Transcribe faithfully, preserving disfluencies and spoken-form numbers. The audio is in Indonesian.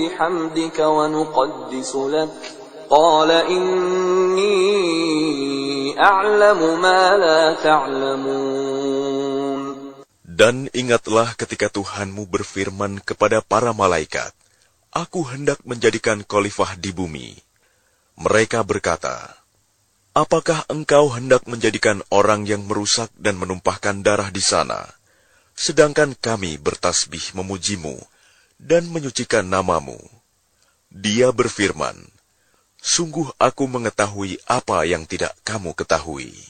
بحمدك ونقدس لك قال إني أعلم ما لا تعلمون. Dan ingatlah ketika Tuhanmu berfirman kepada para malaikat, Aku hendak menjadikan khalifah di bumi. Mereka berkata, Apakah engkau hendak menjadikan orang yang merusak dan menumpahkan darah di sana, sedangkan kami bertasbih memujimu dan menyucikan namamu? Dia berfirman, Sungguh aku mengetahui apa yang tidak kamu ketahui.